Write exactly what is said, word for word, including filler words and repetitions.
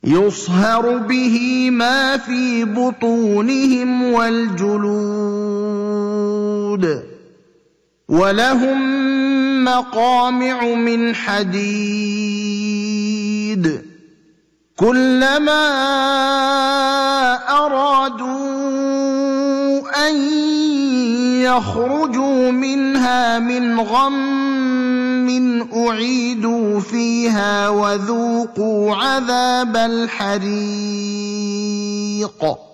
يُصْهَرُ بِهِ مَا فِي بُطُونِهِمْ وَالْجُلُودُ وَلَهُم مَّقَامِعُ مِنْ حَدِيدٍ كُلَّمَا أَرَادُوا أَن يَخْرُجُوا مِنْهَا مِنْ غَمٍّ أُعِيدُوا فِيهَا وَذُوقُوا عَذَابَ الْحَرِيقِ